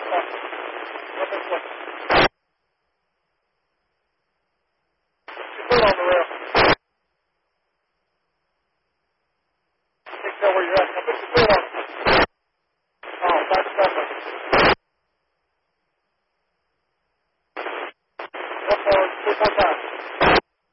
Up this way. Put your foot on the rail. You can tell where you're at. Now put your foot on it. Oh, back that way. One more time.